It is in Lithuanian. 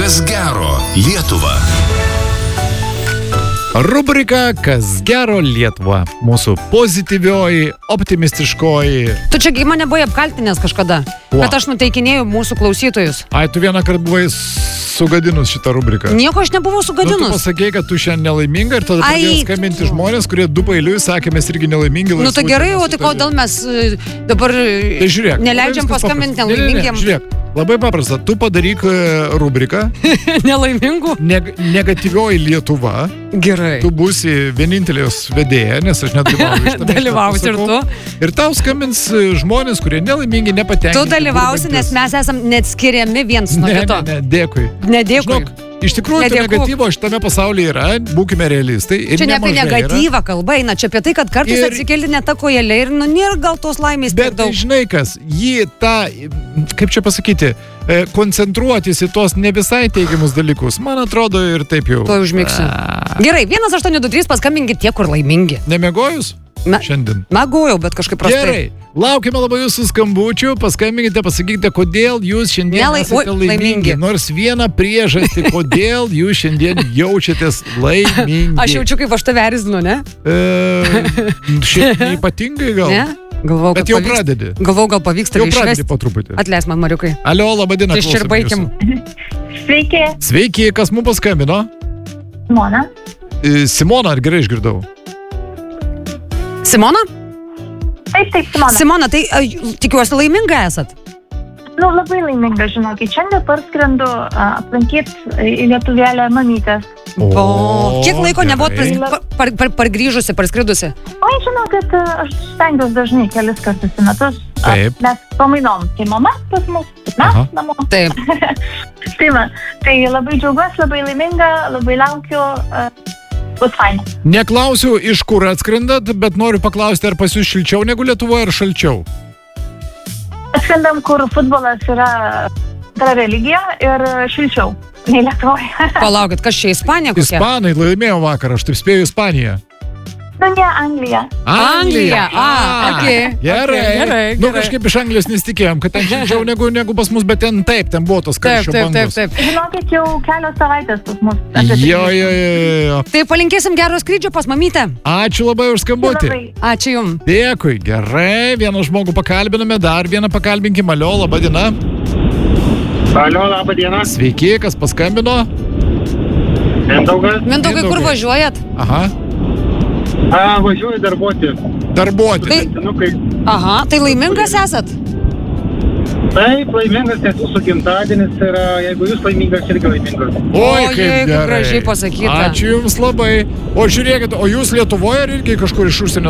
Kas gero Lietuva. Rubrika Kas gero Lietuva. Mūsų pozityvioji, optimistiškoji. Tu čia mane buvai apkaltinęs kažkada, kad aš nuteikinėjau mūsų klausytojus. Ai, tu vieną kartą buvai sugadinus šitą rubriką. Nieko aš nebuvau sugadinus. Tu pasakėjai, kad tu šiandien nelaiminga ir tada pradėjau skambinti žmonės, kurie du pailiui sakė, mes irgi nelaimingi. Nu tai gerai, o tai kodėl mes dabar neleidžiam paskambinti nelaimingiem? Žiūrėk, labai paprasta. Tu padaryk rubriką Nelaimingų? Negatyvioji Lietuva. Gerai. Tu būsi vienintelės vedėja, nes aš dalyvausi ir tu. Ir tau skambins žmonės, kurie nelaimingi, nepatenkinti. Tu dalyvausi, nes mes esam neatskiriami viens nuo kito. Ne, dėkui. Nedėkui. Žinok, iš tikrųjų, tai negatyvo šitame pasaulyje yra, būkime realistai. Čia ne apie negatyvą kalba eina, čia apie tai, kad kartais atsikeli ne tą kojelę ir nėra gal tos laimės tiek daug. Bet žinai kas, jį tą, kaip čia pasakyti, koncentruotis į tos ne visai teigiamus dalykus, man atrodo ir taip jau. To užmigsiu. Gerai, 1823 paskambinkit tie, kur laimingi. Nemegojus? Šiandien. Megojau, bet kažkaip prastai. Gerai, laukime labai jūsų skambučių, paskambinkite, pasakykite, kodėl jūs šiandien esate laimingi. Nors vieną priežastį, kodėl jūs šiandien jaučiatės laimingi. Aš jaučiu, kaip aš tave erzinu, ne? Šiaip ypatingai gal. Ne? Galvau, bet jau pradedi. Galvau, gal pavyks tave išvesti. Jau pradedi po truputį. Atleisk man, Mariukai. Alio, laba diena. Iščirbaikim. Sveiki. Sveiki, kas mums paskambino? Simona. Simona, ar gerai išgirdau? Simona? Taip, Simona. Simona, tai tikiuosi laiminga esat? Nu, labai laiminga, žinokit. Šiandien parskrendu aplankyti į Lietuvėlę mamytės. Kiek laiko nebuvot pargrįžusi, parskridusi? O, žinokit, aš stengiuosi dažnai kelis kartus į metus. Taip. Mes pamainom. Tai mama pas mus, mes namo. Taip. Tai labai džiaugiuosi, labai laiminga, labai laukiu. Bus faina. Neklausiu, iš kur atskrendat, bet noriu paklausti, ar pas jūs šilčiau negu Lietuvoje, ar šalčiau? Atskrendam, kur futbolas yra religija ir šilčiau nei Lietuvoje. Palaukit, kas čia Ispanija kokia? Ispanai laimėjo vakar, aš taip spėjau Ispaniją. Nu, ne, Anglija. Anglija? Okay. Gerai. Nu, kažkaip iš Anglijos nesitikėjom, kad ten šilčiau negu pas mus, bet ten buvo tos karščio bangos. Taip. Žinokit, jau kelios savaitės pas mus. Jo. Tai palinkėsim gero skrydžio pas mamytę. Ačiū labai už skambutį. Ačiū jum. Dėkui, gerai. Vieną žmogų pakalbiname, dar vieną pakalbinkim. Alio, laba diena. Alio, laba diena. Sveiki, kas paskambino? Mindaugas. Mindaugai, kur važiuojat? Aha. Važiuoju darbuoti. Aha, tai laimingas esat? Taip, laimingas, nes jūsų gimtadienis yra, jeigu jūs laimingas, irgi laimingas. Oi, kaip gražiai pasakyta. Ačiū jums labai. O žiūrėkit, o jūs Lietuvoje ar irgi kažkur iš užsienio